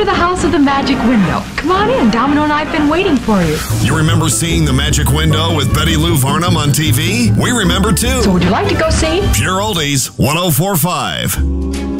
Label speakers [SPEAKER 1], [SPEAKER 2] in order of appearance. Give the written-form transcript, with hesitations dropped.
[SPEAKER 1] the House of the Magic Window. Come on in. Domino and I have been waiting for you.
[SPEAKER 2] You remember seeing The Magic Window with Betty Lou Varnum on TV? We remember too.
[SPEAKER 1] So would you like to go see?
[SPEAKER 2] Pure Oldies 104.5.